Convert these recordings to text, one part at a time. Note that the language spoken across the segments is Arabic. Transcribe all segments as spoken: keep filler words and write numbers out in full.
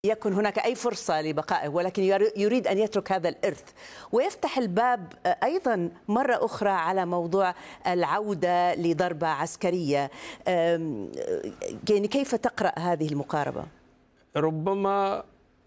يكن هناك أي فرصة لبقائه، ولكن يريد أن يترك هذا الإرث ويفتح الباب أيضا مرة أخرى على موضوع العودة لضربة عسكرية. يعني كيف تقرأ هذه المقاربة؟ ربما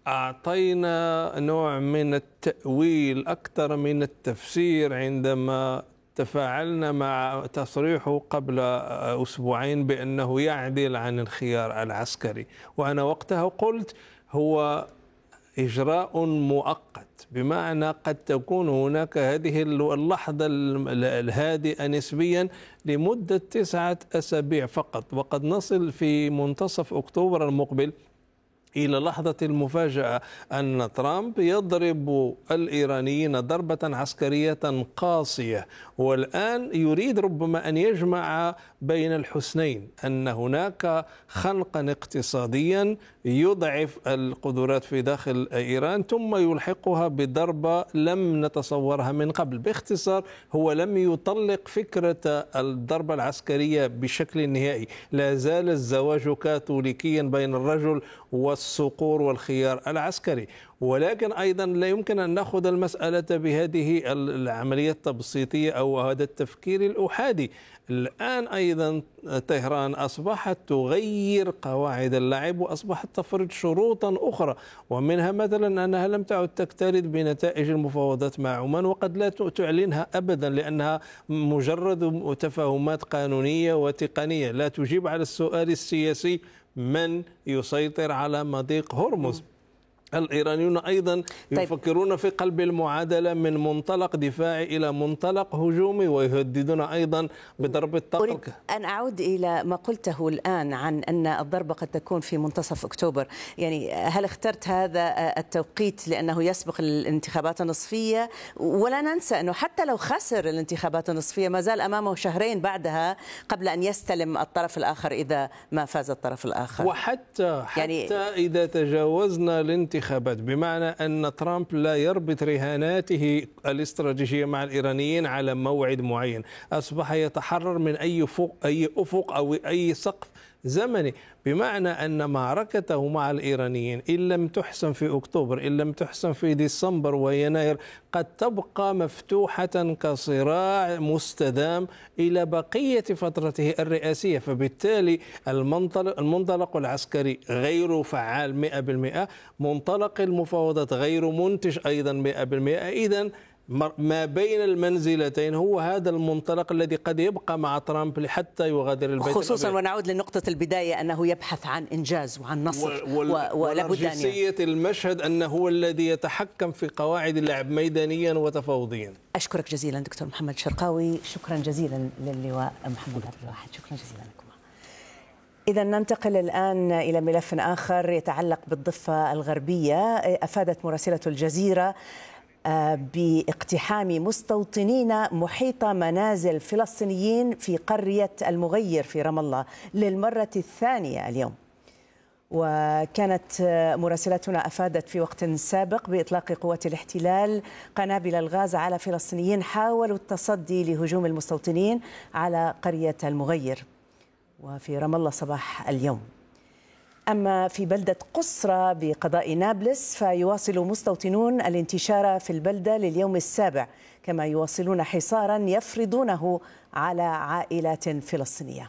أعطينا نوع من التأويل أكثر من التفسير عندما تفاعلنا مع تصريحه قبل أسبوعين بأنه يعدل عن الخيار العسكري، وأنا وقتها قلت هو إجراء مؤقت، بمعنى قد تكون هناك هذه اللحظة الهادئة نسبيا لمدة تسعة أسابيع فقط، وقد نصل في منتصف أكتوبر المقبل إلى لحظة المفاجأة أن ترامب يضرب الإيرانيين ضربة عسكرية قاسية، والآن يريد ربما أن يجمع بين الحسنين، أن هناك خنقا اقتصاديا يضعف القدرات في داخل إيران ثم يلحقها بضربة لم نتصورها من قبل. باختصار هو لم يطلق فكرة الضربة العسكرية بشكل نهائي، لا زال الزواج كاثوليكيا بين الرجل والصقور والخيار العسكري، ولكن أيضا لا يمكن أن نأخذ المسألة بهذه العملية التبسيطية أو هذا التفكير الأحادي. الآن أيضا طهران أصبحت تغير قواعد اللعب وأصبحت تفرض شروطا أخرى، ومنها مثلا أنها لم تعد تكترث بنتائج المفاوضات مع عمان، وقد لا تعلنها أبدا لأنها مجرد تفاهمات قانونية وتقنية لا تجيب على السؤال السياسي من يسيطر على مضيق هرمز. الإيرانيون أيضا يفكرون في قلب المعادلة من منطلق دفاعي إلى منطلق هجومي، ويهددون أيضا بضرب الطاقة. أريد أن أعود إلى ما قلته الآن عن أن الضربة قد تكون في منتصف أكتوبر. يعني هل اخترت هذا التوقيت لأنه يسبق الانتخابات النصفية؟ ولا ننسى أنه حتى لو خسر الانتخابات النصفية ما زال أمامه شهرين بعدها قبل أن يستلم الطرف الآخر إذا ما فاز الطرف الآخر. وحتى حتى يعني إذا تجاوزنا الانتخابات، بمعنى أن ترامب لا يربط رهاناته الاستراتيجية مع الإيرانيين على موعد معين، أصبح يتحرر من أي فوق أي أفق أو أي سقف زمني، بمعنى أن معركته مع الإيرانيين إن لم تحسم في أكتوبر، إن لم تحسم في ديسمبر ويناير، قد تبقى مفتوحة كصراع مستدام إلى بقية فترته الرئاسية. فبالتالي المنطلق, المنطلق العسكري غير فعال مئة بالمئة، منطلق المفاوضات غير منتج أيضا مئة بالمئة. إذن ما بين المنزلتين هو هذا المنطلق الذي قد يبقى مع ترامب حتى يغادر البيت الأبيض، خصوصا ونعود لنقطة البداية أنه يبحث عن إنجاز وعن نصر، ونرجسية المشهد أنه هو الذي يتحكم في قواعد اللعب ميدانيا وتفاوضيا. أشكرك جزيلا دكتور محمد شرقاوي، شكرا جزيلا للواء محمد عبد الواحد، شكرا جزيلا لكم. إذا ننتقل الآن إلى ملف آخر يتعلق بالضفة الغربية. أفادت مراسلة الجزيرة باقتحام مستوطنين محيط منازل فلسطينيين في قرية المغير في رام الله للمرة الثانية اليوم. وكانت مراسلتنا أفادت في وقت سابق بإطلاق قوات الاحتلال قنابل الغاز على فلسطينيين حاولوا التصدي لهجوم المستوطنين على قرية المغير وفي رام الله صباح اليوم. أما في بلدة قصرى بقضاء نابلس فيواصل مستوطنون الانتشار في البلدة لليوم السابع، كما يواصلون حصارا يفرضونه على عائلات فلسطينية.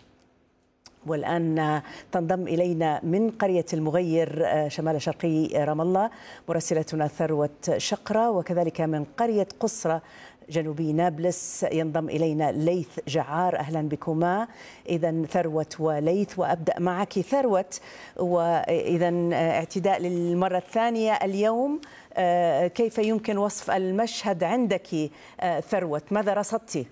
والآن تنضم إلينا من قرية المغير شمال شرقي رام الله مراسلتنا ثروة شقرة، وكذلك من قرية قصرى جنوبي نابلس ينضم إلينا ليث جعار. أهلا بكما. إذا ثروة وليث، وأبدأ معك ثروة. وإذا اعتداء للمرة الثانية اليوم، كيف يمكن وصف المشهد عندك ثروة؟ ماذا رصدتِ؟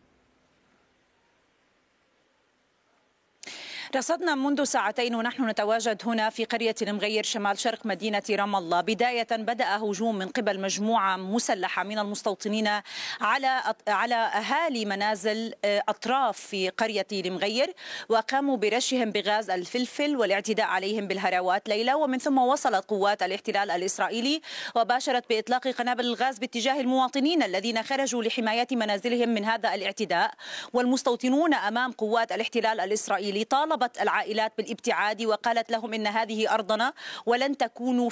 رصدنا منذ ساعتين ونحن نتواجد هنا في قرية المغير شمال شرق مدينة رام الله. بداية بدأ هجوم من قبل مجموعة مسلحة من المستوطنين على على أهالي منازل أطراف في قرية المغير، وقاموا برشهم بغاز الفلفل والاعتداء عليهم بالهراوات ليلة. ومن ثم وصلت قوات الاحتلال الإسرائيلي وباشرت بإطلاق قنابل الغاز باتجاه المواطنين الذين خرجوا لحماية منازلهم من هذا الاعتداء. والمستوطنون أمام قوات الاحتلال الإسرائيلي طالبوا طالبت العائلات بالابتعاد وقالت لهم إن هذه أرضنا ولن تكونوا